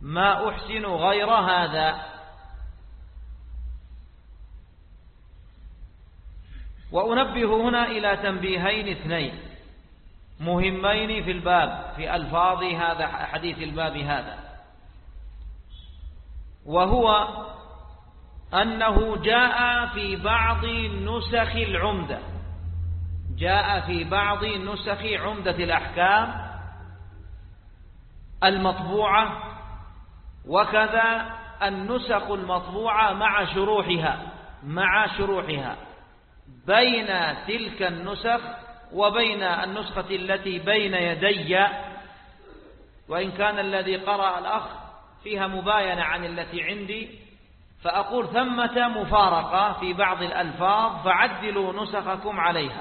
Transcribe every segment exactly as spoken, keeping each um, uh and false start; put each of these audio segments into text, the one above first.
ما أحسن غير هذا. وأنبه هنا إلى تنبيهين اثنين مهمين في الباب، في ألفاظ هذا حديث الباب هذا، وهو أنه جاء في بعض نسخ العمدة، جاء في بعض نسخ عمدة الأحكام المطبوعة، وكذا النسخ المطبوعة مع شروحها مع شروحها بين تلك النسخ وبين النسخة التي بين يدي، وإن كان الذي قرأ الأخ فيها مباينة عن التي عندي، فأقول ثمة مفارقة في بعض الألفاظ فعدلوا نسخكم عليها.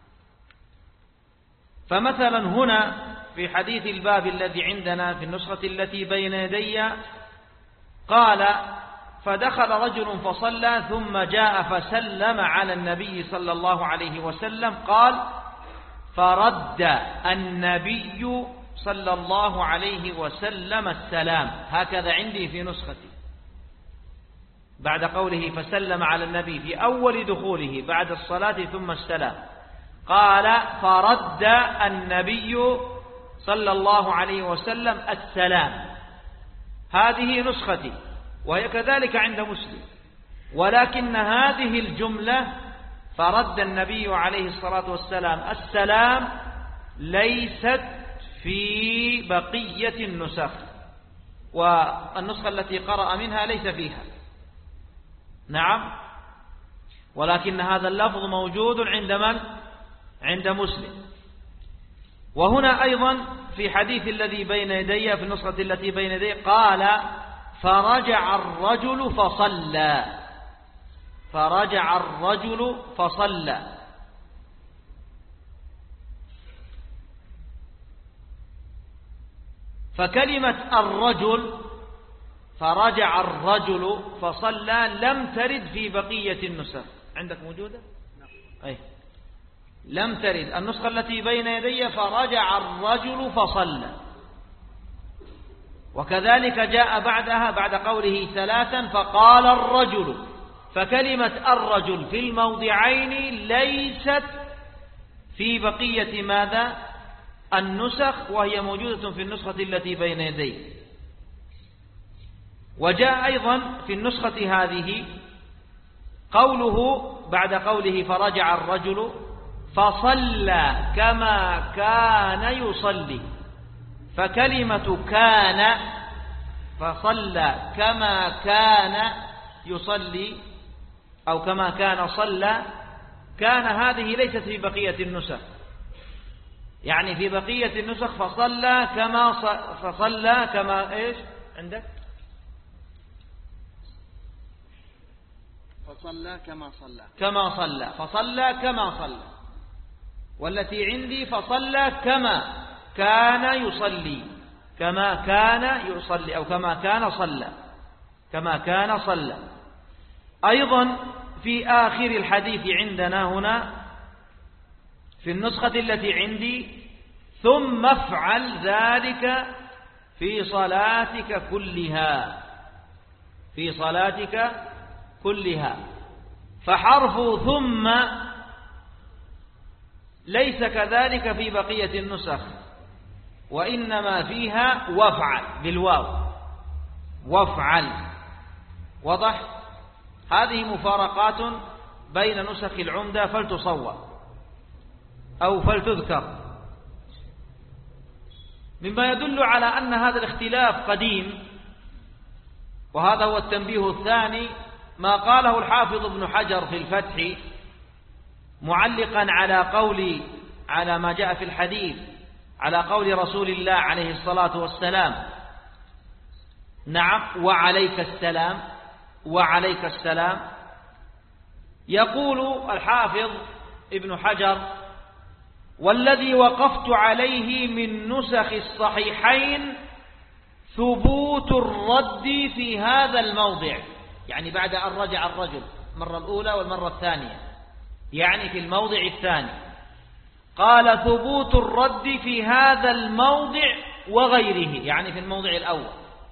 فمثلا هنا في حديث الباب الذي عندنا في النسخة التي بين يدي قال: فدخل رجل فصلى ثم جاء فسلم على النبي صلى الله عليه وسلم، قال: فرد النبي صلى الله عليه وسلم السلام. هكذا عندي في نسختي بعد قوله فسلم على النبي في أول دخوله بعد الصلاة ثم السلام، قال: فرد النبي صلى الله عليه وسلم السلام. هذه نسختي، وهي كذلك عند مسلم، ولكن هذه الجملة فرد النبي عليه الصلاة والسلام السلام ليست في بقية النسخ، والنسخة التي قرأ منها ليس فيها. نعم، ولكن هذا اللفظ موجود عند من؟ عند مسلم. وهنا أيضا في حديث الذي بين يدي في النسخة التي بين يدي قال: فرجع الرجل فصلى، فرجع الرجل فصلى. فكلمة الرجل فرجع الرجل فصلى لم ترد في بقية النسخ. عندك موجودة؟ أي لم ترد. النسخة التي بين يدي فرجع الرجل فصلى، وكذلك جاء بعدها بعد قوله ثلاثا فقال الرجل. فكلمة الرجل في الموضعين ليست في بقية ماذا؟ النسخ، وهي موجودة في النسخة التي بين يدي. وجاء أيضا في النسخة هذه قوله بعد قوله فرجع الرجل فصلى كما كان يصلي. فكلمة كان فصلى كما كان يصلي أو كما كان صلى، كان هذه ليست في بقية النسخ، يعني في بقية النسخ فصلى كما فصلى كما إيش عندك؟ فصلى كما صلى كما صلى فصلى كما صلى، والتي عندي فصلى كما كان يصلي، كما كان يصلي أو كما كان صلى، كما كان صلى. أيضا في آخر الحديث عندنا هنا في النسخة التي عندي ثم افعل ذلك في صلاتك كلها، في صلاتك كلها. فحرف ثم ليس كذلك في بقية النسخ، وإنما فيها وافعل بالواو، وافعل. وضح؟ هذه مفارقات بين نسخ العمدة فلتصور أو فلتذكر، مما يدل على أن هذا الاختلاف قديم. وهذا هو التنبيه الثاني ما قاله الحافظ ابن حجر في الفتح معلقا على قول على ما جاء في الحديث على قول رسول الله عليه الصلاة والسلام. نعم، وعليك السلام، وعليك السلام. يقول الحافظ ابن حجر: والذي وقفت عليه من نسخ الصحيحين ثبوت الرد في هذا الموضع، يعني بعد أن رجع الرجل المرة الأولى والمرة الثانية، يعني في الموضع الثاني. قال: ثبوت الرد في هذا الموضع وغيره، يعني في الموضع الأول.